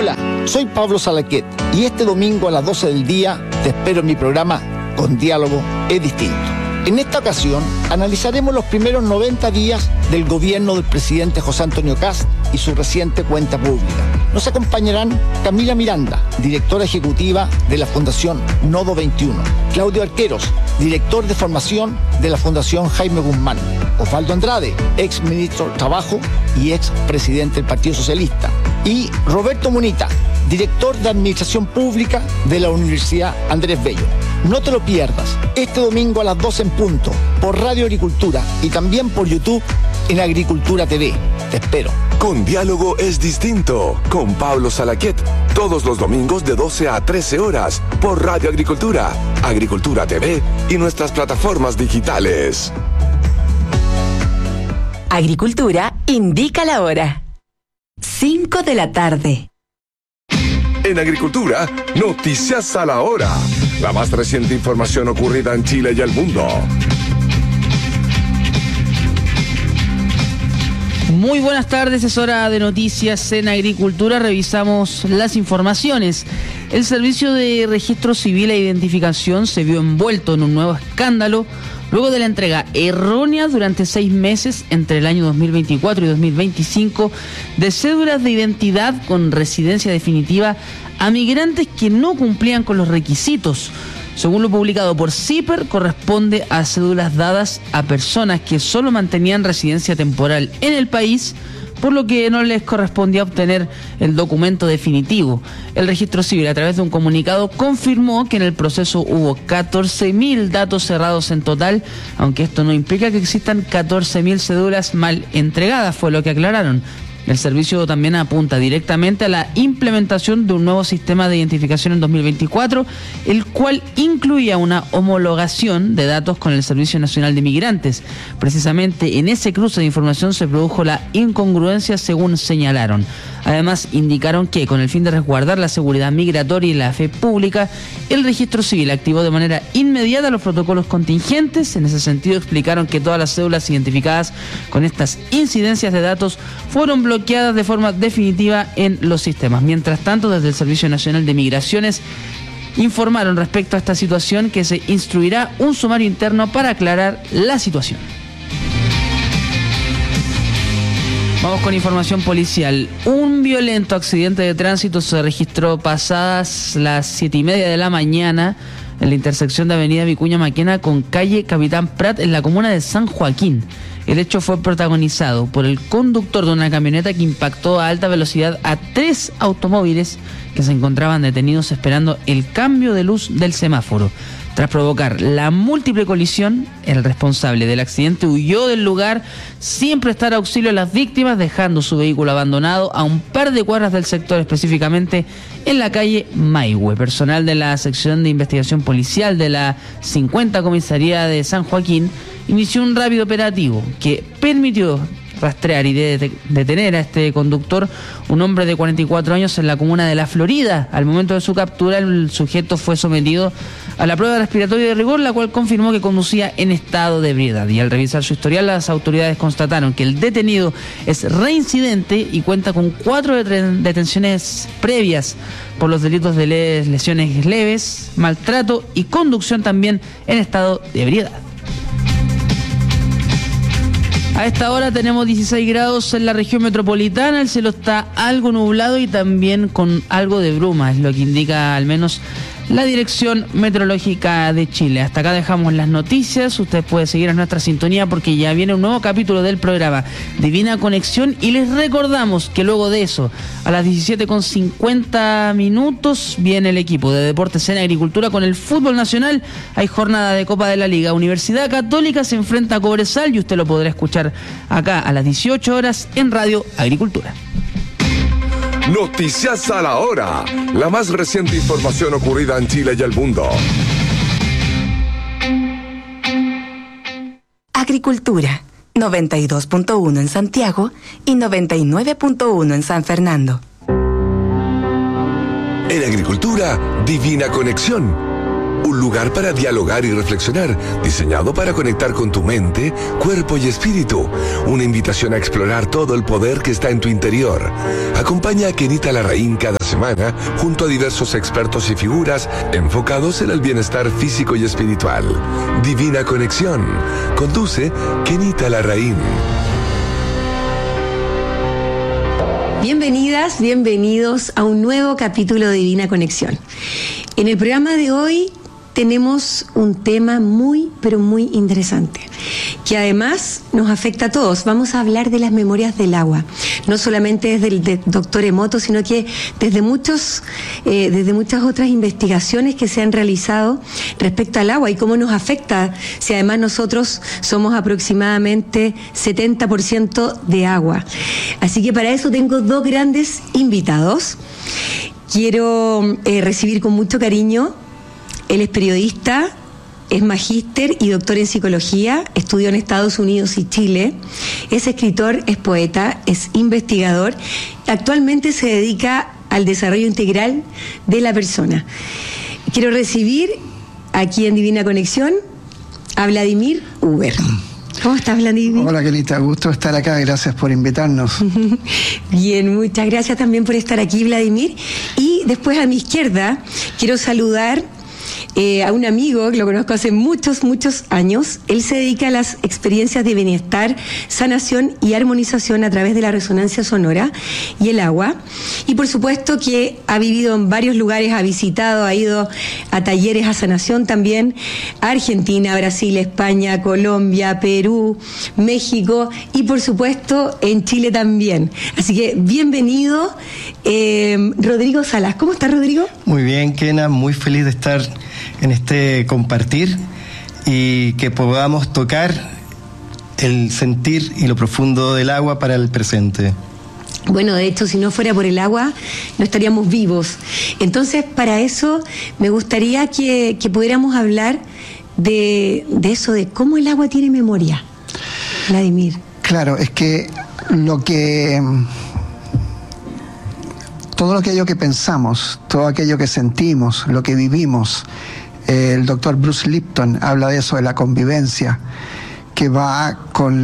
Hola, soy Pablo Salaquet y este domingo a las 12 del día te espero en mi programa Con Diálogo es Distinto. En esta ocasión analizaremos los primeros 90 días del gobierno del presidente José Antonio Kast y su reciente cuenta pública. Nos acompañarán Camila Miranda, directora ejecutiva de la Fundación Nodo 21, Claudio Arqueros, director de formación de la Fundación Jaime Guzmán, Osvaldo Andrade, ex ministro de Trabajo y ex presidente del Partido Socialista, y Roberto Munita, director de Administración Pública de la Universidad Andrés Bello. No te lo pierdas, este domingo a las 12 en punto, por Radio Agricultura y también por YouTube en Agricultura TV. Te espero. Con Diálogo es Distinto, con Pablo Salaquet, todos los domingos de 12 a 13 horas, por Radio Agricultura, Agricultura TV y nuestras plataformas digitales. Agricultura indica la hora. 5 de la tarde. En Agricultura, noticias a la hora. La más reciente información ocurrida en Chile y el mundo. Muy buenas tardes, es hora de noticias en Agricultura. Revisamos las informaciones. El Servicio de Registro Civil e Identificación se vio envuelto en un nuevo escándalo luego de la entrega errónea durante 6 meses entre el año 2024 y 2025 de cédulas de identidad con residencia definitiva a migrantes que no cumplían con los requisitos. Según lo publicado por CIPER, corresponde a cédulas dadas a personas que solo mantenían residencia temporal en el país, por lo que no les correspondía obtener el documento definitivo. El Registro Civil, a través de un comunicado, confirmó que en el proceso hubo 14.000 datos cerrados en total, aunque esto no implica que existan 14.000 cédulas mal entregadas, fue lo que aclararon. El servicio también apunta directamente a la implementación de un nuevo sistema de identificación en 2024, el cual incluía una homologación de datos con el Servicio Nacional de Migrantes. Precisamente en ese cruce de información se produjo la incongruencia, según señalaron. Además, indicaron que con el fin de resguardar la seguridad migratoria y la fe pública, el Registro Civil activó de manera inmediata los protocolos contingentes. En ese sentido, explicaron que todas las cédulas identificadas con estas incidencias de datos fueron bloqueadas de forma definitiva en los sistemas. Mientras tanto, desde el Servicio Nacional de Migraciones informaron respecto a esta situación que se instruirá un sumario interno para aclarar la situación. Vamos con información policial. Un violento accidente de tránsito se registró pasadas las 7:30 de la mañana en la intersección de Avenida Vicuña Maquena con calle Capitán Prat en la comuna de San Joaquín. El hecho fue protagonizado por el conductor de una camioneta que impactó a alta velocidad a 3 automóviles que se encontraban detenidos esperando el cambio de luz del semáforo. Tras provocar la múltiple colisión, el responsable del accidente huyó del lugar sin prestar auxilio a las víctimas, dejando su vehículo abandonado a un par de cuadras del sector, específicamente en la calle Maihue. Personal de la sección de investigación policial de la 50 Comisaría de San Joaquín inició un rápido operativo que permitió rastrear y detener a este conductor, un hombre de 44 años en la comuna de La Florida. Al momento de su captura, el sujeto fue sometido a la prueba respiratoria de rigor, la cual confirmó que conducía en estado de ebriedad. Y al revisar su historial, las autoridades constataron que el detenido es reincidente y cuenta con 4 detenciones previas por los delitos de lesiones leves, maltrato y conducción también en estado de ebriedad. A esta hora tenemos 16 grados en la región metropolitana, el cielo está algo nublado y también con algo de bruma, es lo que indica al menos la Dirección Meteorológica de Chile. Hasta acá dejamos las noticias, usted puede seguir en nuestra sintonía porque ya viene un nuevo capítulo del programa Divina Conexión y les recordamos que luego de eso, a las 17:50 viene el equipo de Deportes en Agricultura con el fútbol nacional. Hay jornada de Copa de la Liga. Universidad Católica se enfrenta a Cobresal y usted lo podrá escuchar acá a las 18 horas en Radio Agricultura. Noticias a la hora. La más reciente información ocurrida en Chile y el mundo. Agricultura, 92.1 en Santiago y 99.1 en San Fernando. En Agricultura, Divina Conexión. Un lugar para dialogar y reflexionar, diseñado para conectar con tu mente, cuerpo y espíritu. Una invitación a explorar todo el poder que está en tu interior. Acompaña a Kenita Larraín cada semana junto a diversos expertos y figuras enfocados en el bienestar físico y espiritual. Divina Conexión. Conduce Kenita Larraín. Bienvenidas, bienvenidos a un nuevo capítulo de Divina Conexión. En el programa de hoy tenemos un tema muy, pero muy interesante, que además nos afecta a todos. Vamos a hablar de las memorias del agua, no solamente desde el doctor Emoto, sino que desde muchas otras investigaciones que se han realizado respecto al agua y cómo nos afecta, si además nosotros somos aproximadamente 70% de agua. Así que para eso tengo dos grandes invitados. Quiero recibir con mucho cariño. Él es periodista, es magíster y doctor en psicología, estudió en Estados Unidos y Chile, es escritor, es poeta, es investigador, actualmente se dedica al desarrollo integral de la persona. Quiero recibir aquí en Divina Conexión a Vladimir Huber. ¿Cómo estás, Vladimir? Hola, Kenita, gusto estar acá, gracias por invitarnos. Bien, muchas gracias también por estar aquí, Vladimir. Y después a mi izquierda quiero saludar a un amigo que lo conozco hace muchos años. Él se dedica a las experiencias de bienestar, sanación y armonización a través de la resonancia sonora y el agua. Y por supuesto que ha vivido en varios lugares, ha visitado, ha ido a talleres a sanación también, a Argentina, Brasil, España, Colombia, Perú, México y por supuesto en Chile también. Así que bienvenido, Rodrigo Salas. ¿Cómo estás, Rodrigo? Muy bien, Kena, muy feliz de estar en este compartir y que podamos tocar el sentir y lo profundo del agua para el presente. Bueno, de hecho, si no fuera por el agua, no estaríamos vivos. Entonces, para eso, me gustaría que pudiéramos hablar de eso, de cómo el agua tiene memoria. Vladimir. Claro, es que todo aquello que pensamos, todo aquello que sentimos, lo que vivimos, el doctor Bruce Lipton habla de eso, de la convivencia, que va con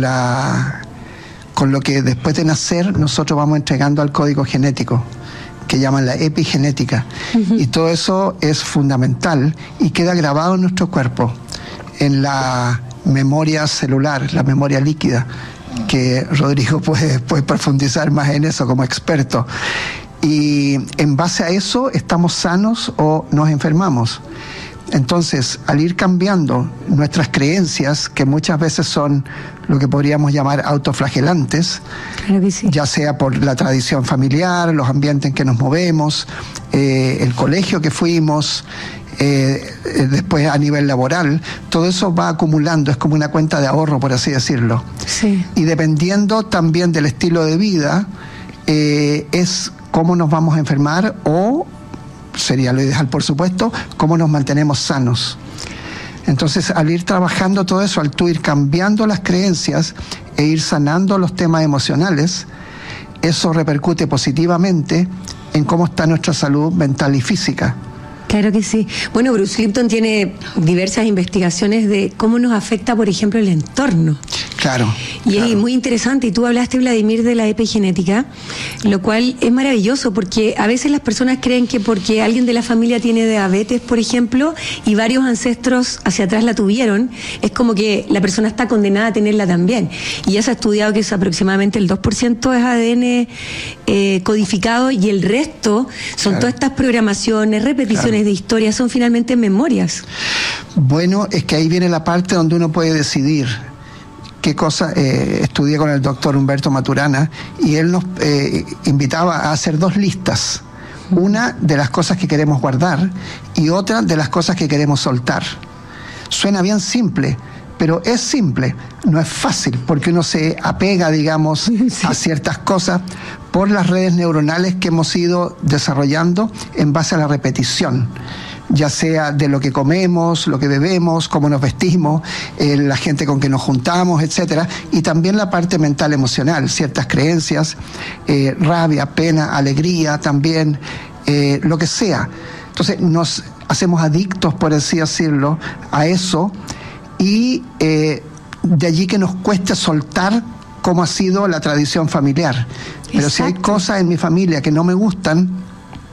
lo que después de nacer nosotros vamos entregando al código genético, que llaman la epigenética. Uh-huh. Y todo eso es fundamental y queda grabado en nuestro cuerpo, en la memoria celular, la memoria líquida, que Rodrigo puede profundizar más en eso como experto. Y en base a eso estamos sanos o nos enfermamos. Entonces, al ir cambiando nuestras creencias, que muchas veces son lo que podríamos llamar autoflagelantes, claro que sí, ya sea por la tradición familiar, los ambientes en que nos movemos, el colegio que fuimos, después a nivel laboral, todo eso va acumulando, es como una cuenta de ahorro, por así decirlo. Sí. Y dependiendo también del estilo de vida, es cómo nos vamos a enfermar o, sería lo ideal por supuesto, cómo nos mantenemos sanos. Entonces, al ir trabajando todo eso, al tú ir cambiando las creencias e ir sanando los temas emocionales, eso repercute positivamente en cómo está nuestra salud mental y física. Claro que sí. Bueno, Bruce Lipton tiene diversas investigaciones de cómo nos afecta, por ejemplo, el entorno. Claro. Y claro. Es muy interesante. Y tú hablaste, Vladimir, de la epigenética, lo cual es maravilloso porque a veces las personas creen que porque alguien de la familia tiene diabetes, por ejemplo, y varios ancestros hacia atrás la tuvieron, es como que la persona está condenada a tenerla también. Y ya se ha estudiado que es aproximadamente el 2% es ADN codificado y el resto son claro. todas estas programaciones, repeticiones claro. de historias, son finalmente memorias. Bueno, es que ahí viene la parte donde uno puede decidir qué cosa. Estudié con el doctor Humberto Maturana y él nos invitaba a hacer dos listas. Una de las cosas que queremos guardar y otra de las cosas que queremos soltar. Suena bien simple, pero es simple, no es fácil, porque uno se apega, digamos, sí. a ciertas cosas por las redes neuronales que hemos ido desarrollando en base a la repetición, ya sea de lo que comemos, lo que bebemos, cómo nos vestimos, la gente con que nos juntamos, etcétera, y también la parte mental emocional, ciertas creencias, rabia, pena, alegría también, lo que sea. Entonces nos hacemos adictos, por así decirlo, a eso, y de allí que nos cueste soltar cómo ha sido la tradición familiar. Pero si hay cosas en mi familia que no me gustan,